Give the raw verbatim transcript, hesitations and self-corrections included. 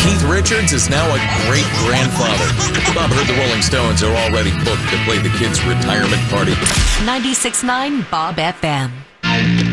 Keith Richards is now a great-grandfather. Bob heard the Rolling Stones are already booked to play the kids' retirement party. ninety-six point nine Bob F M.